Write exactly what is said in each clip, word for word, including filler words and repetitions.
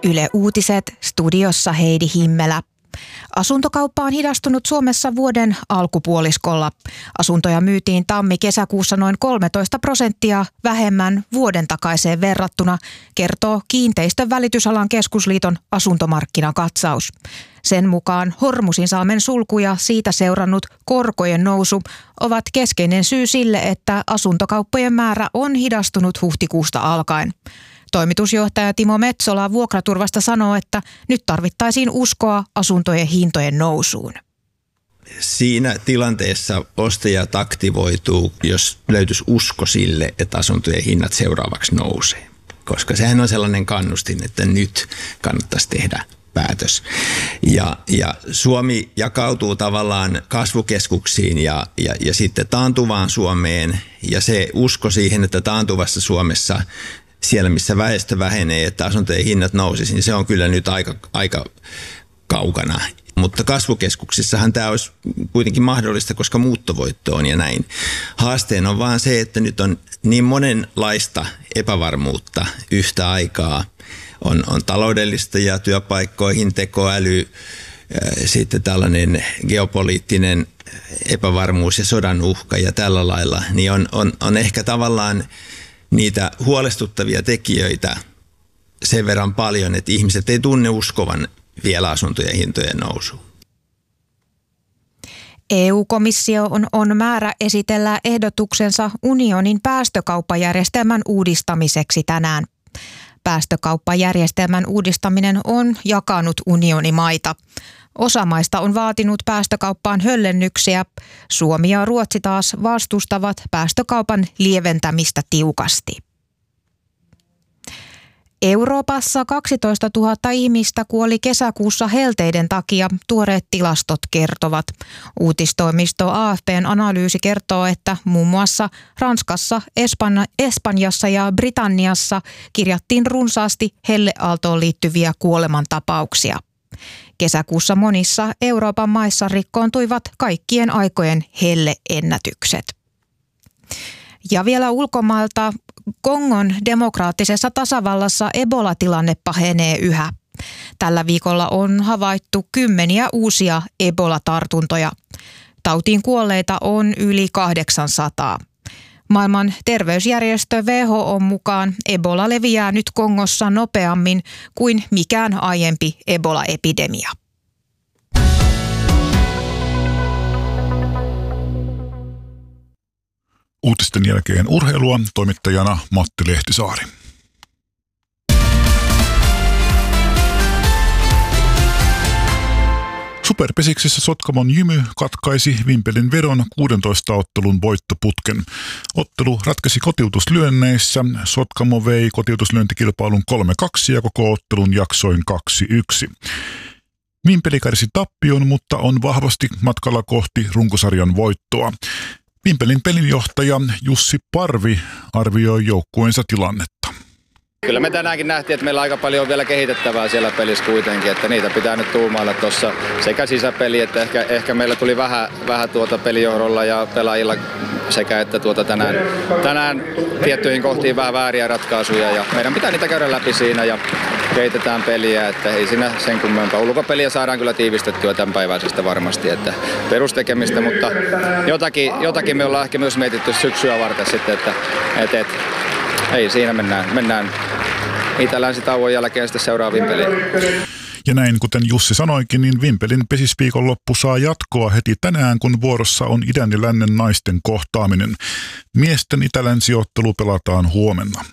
Yle Uutiset, studiossa Heidi Himmelä. Asuntokauppa on hidastunut Suomessa vuoden alkupuoliskolla. Asuntoja myytiin tammi-kesäkuussa noin kolmetoista prosenttia vähemmän vuoden takaiseen verrattuna, kertoo Kiinteistön välitysalan keskusliiton asuntomarkkinakatsaus. Sen mukaan Hormusinsalmen sulku ja siitä seurannut korkojen nousu ovat keskeinen syy sille, että asuntokauppojen määrä on hidastunut huhtikuusta alkaen. Toimitusjohtaja Timo Metsola Vuokraturvasta sanoo, että nyt tarvittaisiin uskoa asuntojen hintojen nousuun. Siinä tilanteessa ostajat aktivoituu, jos löytyisi usko sille, että asuntojen hinnat seuraavaksi nousee. Koska sehän on sellainen kannustin, että nyt kannattaisi tehdä päätös. Ja, ja Suomi jakautuu tavallaan kasvukeskuksiin ja, ja, ja sitten taantuvaan Suomeen. Ja se usko siihen, että taantuvassa Suomessa siellä, missä väestö vähenee, että asuntojen hinnat nousisi, niin se on kyllä nyt aika, aika kaukana. Mutta kasvukeskuksissahan tämä olisi kuitenkin mahdollista, koska muuttovoitto on ja näin. Haasteen on vaan se, että nyt on niin monenlaista epävarmuutta yhtä aikaa. On, on taloudellista ja työpaikkoihin, tekoäly, sitten tällainen geopoliittinen epävarmuus ja sodan uhka ja tällä lailla. Niin on, on, on ehkä tavallaan niitä huolestuttavia tekijöitä sen verran paljon, että ihmiset ei tunne uskovan vielä asuntojen hintojen nousuun. E U-komissio on, on määrä esitellä ehdotuksensa unionin päästökauppajärjestelmän uudistamiseksi tänään. Päästökauppajärjestelmän uudistaminen on jakanut unionimaita. Osa maista on vaatinut päästökauppaan höllennyksiä. Suomi ja Ruotsi taas vastustavat päästökaupan lieventämistä tiukasti. Euroopassa kaksitoistatuhatta ihmistä kuoli kesäkuussa helteiden takia, tuoreet tilastot kertovat. Uutistoimisto A F P:n analyysi kertoo, että muun muassa Ranskassa, Espan- Espanjassa ja Britanniassa kirjattiin runsaasti helleaaltoon liittyviä kuolemantapauksia. Kesäkuussa monissa Euroopan maissa rikkoontuivat kaikkien aikojen helleennätykset. Ja vielä ulkomailta Kongon demokraattisessa tasavallassa Ebola-tilanne pahenee yhä. Tällä viikolla on havaittu kymmeniä uusia Ebola-tartuntoja. Tautiin kuolleita on yli kahdeksansataa. Maailman terveysjärjestö W H O:n mukaan Ebola leviää nyt Kongossa nopeammin kuin mikään aiempi Ebola-epidemia. Uutisten jälkeen urheilua, toimittajana Matti Lehtisaari. Superpesiksessä Sotkamon Jymy katkaisi Vimpelin vedon kuudentoista ottelun voittoputken. Ottelu ratkesi kotiutuslyönneissä. Sotkamo vei kotiutuslyöntikilpailun kolme kaksi ja koko ottelun jaksoin kaksi yksi. Vimpeli kärsi tappion, mutta on vahvasti matkalla kohti runkosarjan voittoa. Vimpelin pelinjohtaja Jussi Parvi arvioi joukkueensa tilannetta. Kyllä me tänäänkin nähtiin, että meillä aika paljon on vielä kehitettävää siellä pelissä kuitenkin, että niitä pitää nyt tuumailla tuossa sekä sisäpeli, että ehkä, ehkä meillä tuli vähän, vähän tuota pelijohdolla ja pelaajilla sekä, että tuota tänään, tänään tiettyihin kohtiin vähän vääriä ratkaisuja ja meidän pitää niitä käydä läpi siinä ja kehitetään peliä, että ei siinä sen kummempaa. Ulkopeliä saadaan kyllä tiivistettyä tämänpäiväisestä varmasti, että perustekemistä, mutta jotakin, jotakin me ollaan ehkä myös mietitty syksyä varten sitten, että et, et, ei siinä mennään, mennään itä-länsitauon jälkeen sitten seuraaviin peliin. Ja näin kuten Jussi sanoikin, niin Vimpelin pesisviikonloppu saa jatkoa heti tänään, kun vuorossa on idän ja lännen naisten kohtaaminen. Miesten itä-länsiottelu pelataan huomenna.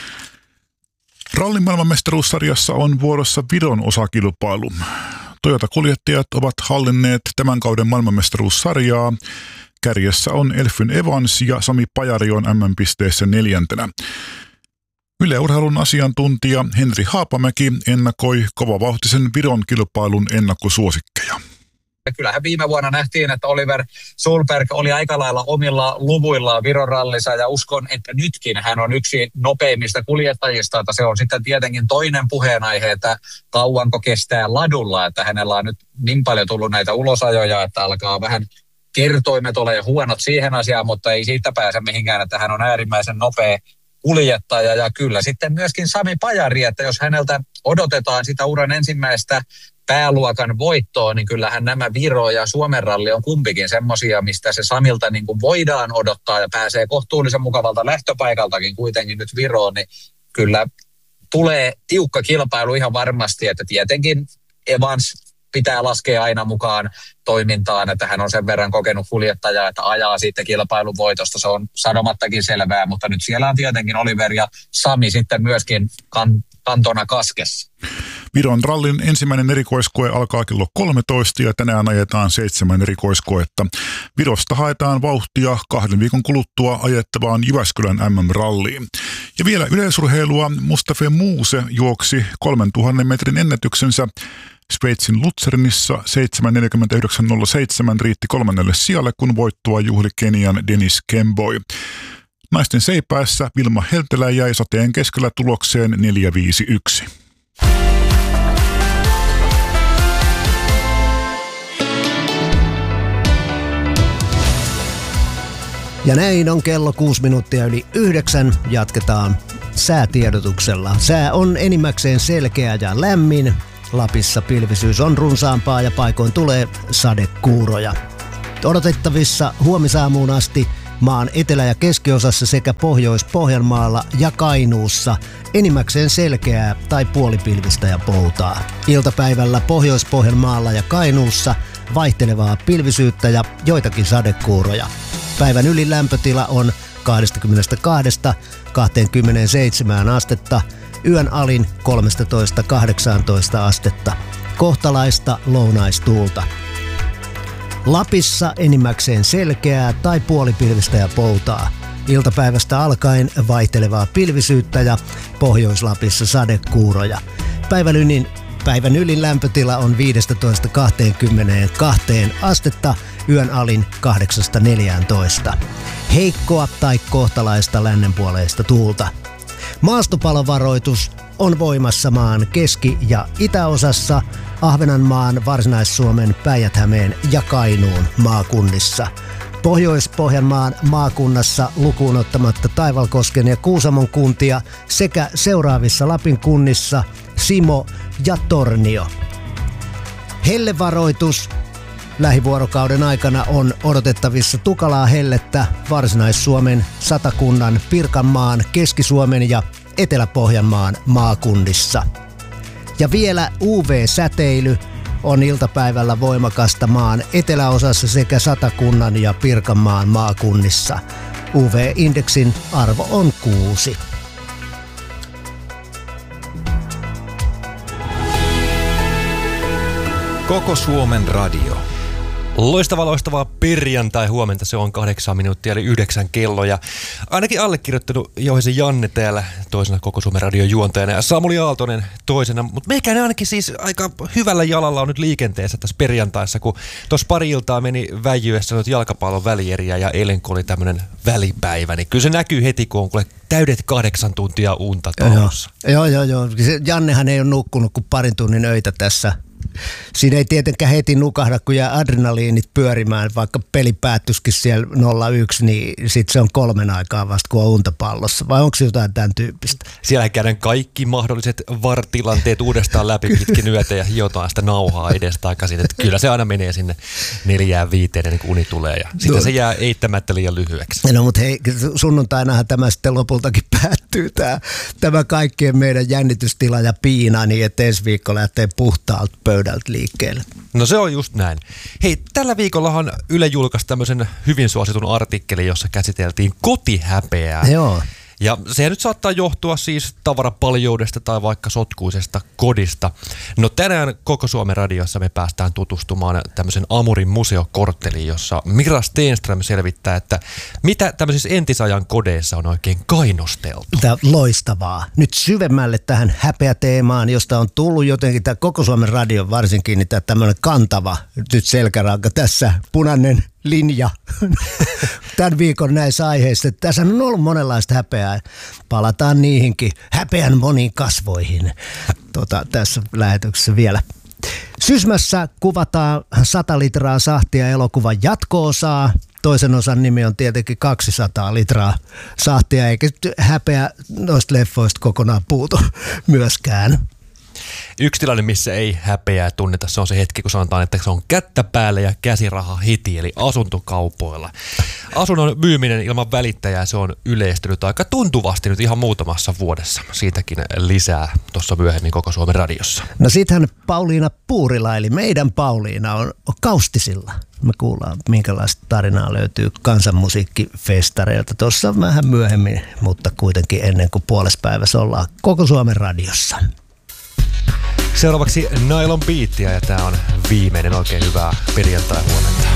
Rallin maailmanmestaruussarjassa on vuorossa Viron osakilpailu. Toyota-kuljettajat ovat hallinneet tämän kauden maailmanmestaruussarjaa. Kärjessä on Elfyn Evans ja Sami Pajari on M M-pisteessä neljäntenä. Yle Urheilun asiantuntija Henri Haapamäki ennakoi kovavauhtisen Viron kilpailun ennakkosuosikkeja. Kyllähän viime vuonna nähtiin, että Oliver Solberg oli aika lailla omilla luvuillaan Viron rallissa ja uskon, että nytkin hän on yksi nopeimmista kuljettajista. Että se on sitten tietenkin toinen puheenaihe, että kauanko kestää ladulla, että hänellä on nyt niin paljon tullut näitä ulosajoja, että alkaa vähän kertoimet ole huonot siihen asiaan, mutta ei siitä pääse mihinkään, että hän on äärimmäisen nopea kuljettaja ja kyllä sitten myöskin Sami Pajari, että jos häneltä odotetaan sitä uran ensimmäistä pääluokan voittoa, niin kyllähän nämä Viro ja Suomen ralli on kumpikin semmoisia, mistä se Samilta niin kuin voidaan odottaa ja pääsee kohtuullisen mukavalta lähtöpaikaltakin kuitenkin nyt Viroon, niin kyllä tulee tiukka kilpailu ihan varmasti, että tietenkin Evans pitää laskea aina mukaan toimintaan, että hän on sen verran kokenut kuljettaja, että ajaa sitten kilpailun voitosta, se on sanomattakin selvää, mutta nyt siellä on tietenkin Oliver ja Sami sitten myöskin kan- kantona kaskessa. Viron rallin ensimmäinen erikoiskoe alkaa kello kolmetoista ja tänään ajetaan seitsemän erikoiskoetta. Virosta haetaan vauhtia kahden viikon kuluttua ajettavaan Jyväskylän M M-ralliin. Ja vielä yleisurheilua. Mustafa Muuse juoksi kolmentuhannen metrin ennätyksensä Sveitsin Luzernissa seitsemän neljäkymmentäyhdeksän nolla seitsemän riitti kolmannelle sijalle, kun voittoa juhli Kenian Dennis Kemboi. Naisten seipäässä Vilma Heltelä jäi sateen keskellä tulokseen neljä viisi yksi. Ja näin on kello kuusi minuuttia yli yhdeksän. Jatketaan säätiedotuksella. Sää on enimmäkseen selkeä ja lämmin. Lapissa pilvisyys on runsaampaa ja paikoin tulee sadekuuroja. Odotettavissa huomisaamuun asti maan etelä- ja keskiosassa sekä Pohjois-Pohjanmaalla ja Kainuussa enimmäkseen selkeää tai puolipilvistä ja poutaa. Iltapäivällä Pohjois-Pohjanmaalla ja Kainuussa vaihtelevaa pilvisyyttä ja joitakin sadekuuroja. Päivän ylin lämpötila on kaksikymmentäkaksi kaksikymmentäseitsemän astetta, yön alin kolmetoista kahdeksantoista astetta. Kohtalaista lounaistuulta. Lapissa enimmäkseen selkeää tai puolipilvistä ja poutaa. Iltapäivästä alkaen vaihtelevaa pilvisyyttä ja Pohjois-Lapissa sadekuuroja. Päivän ylin, päivän ylin lämpötila on viisitoista kaksikymmentäkaksi astetta, yön alin kahdeksasta neljääntoista. Heikkoa tai kohtalaista lännenpuoleista tuulta. Maastopalovaroitus on voimassa maan keski- ja itäosassa, Ahvenanmaan, Varsinais-Suomen, Päijät-Hämeen ja Kainuun maakunnissa. Pohjois-Pohjanmaan maakunnassa lukuun ottamatta Taivalkosken ja Kuusamon kuntia sekä seuraavissa Lapin kunnissa Simo ja Tornio. Hellevaroitus lähivuorokauden aikana on odotettavissa tukalaa hellettä Varsinais-Suomen, Satakunnan, Pirkanmaan, Keski-Suomen ja Etelä-Pohjanmaan maakunnissa. Ja vielä U V-säteily on iltapäivällä voimakasta maan eteläosassa sekä Satakunnan ja Pirkanmaan maakunnissa. U V-indeksin arvo on kuusi. Koko Suomen radio. Loistava, loistavaa perjantai-huomenta. Se on kahdeksan minuuttia eli yhdeksän kello. Ja ainakin allekirjoittanut Jouhisen Janne täällä toisena Koko Suomen radion juontajana ja Samuli Aaltonen toisena. Mutta meikäinen ainakin siis aika hyvällä jalalla on nyt liikenteessä tässä perjantaissa, kun tuossa pari iltaa meni väijyessä noita jalkapallon välieriä ja eilen kun oli tämmöinen välipäivä, niin kyllä se näkyy heti, kun on kuule täydet kahdeksan tuntia unta taulussa. Joo, joo, joo. Jannehan ei ole nukkunut kuin parin tunnin öitä tässä. Siinä ei tietenkään heti nukahda, kun jää adrenaliinit pyörimään, vaikka peli päättyisikin siellä nolla yksi, niin sitten se on kolmen aikaa vasta, kun on untapallossa. Vai onko se jotain tämän tyyppistä? Siellä käydään kaikki mahdolliset vartilanteet uudestaan läpi pitkin yötä ja hiotaan sitä nauhaa edestakaisin. Että kyllä se aina menee sinne neljään viiteen ennen kuin uni tulee ja sitten no. se jää eittämättä liian lyhyeksi. No mutta hei, sunnuntainahan tämä sitten lopultakin päättyy, tämä, tämä kaikkien meidän jännitystila ja piina, niin että ensi viikko lähtee puhtaalta pöydältä liikkeelle. No se on just näin. Hei, tällä viikollahan Yle julkaisi tämmöisen hyvin suositun artikkelin, jossa käsiteltiin kotihäpeää. Joo. Ja se nyt saattaa johtua siis tavarapaljoudesta tai vaikka sotkuisesta kodista. No tänään Koko Suomen radiossa me päästään tutustumaan tämmöisen Amurin museokortteliin, jossa Mira Stenström selvittää, että mitä tämmöisissä entisajan kodeissa on oikein kainosteltu. Tämä on loistavaa. Nyt syvemmälle tähän häpeäteemaan, josta on tullut jotenkin tämä Koko Suomen radio varsinkin, niin tämä tämmöinen kantava nyt selkäranka tässä, punainen linja tämän viikon näissä aiheissa. Tässä on ollut monenlaista häpeää. Palataan niihinkin häpeän moniin kasvoihin tota, tässä lähetyksessä vielä. Sysmässä kuvataan sata litraa sahtia elokuvan jatko-osaa. Toisen osan nimi on tietenkin kaksisataa litraa sahtia, eikä häpeä noista leffoista kokonaan puutu myöskään. Yksi tilanne, missä ei häpeää tunneta, se on se hetki, kun sanotaan, että se on kättä päällä ja käsiraha hiti, eli asuntokaupoilla. Asunnon myyminen ilman välittäjää, se on yleistynyt aika tuntuvasti nyt ihan muutamassa vuodessa. Siitäkin lisää tuossa myöhemmin Koko Suomen radiossa. No sittenhän Pauliina Puurila, eli meidän Pauliina, on, on Kaustisilla. Me kuullaan, minkälaista tarinaa löytyy kansanmusiikkifestareilta tuossa vähän myöhemmin, mutta kuitenkin ennen kuin puolespäivässä ollaan Koko Suomen radiossa. Seuraavaksi Nylon Beatia, ja tämä on viimeinen oikein hyvää perjantai-huomenta.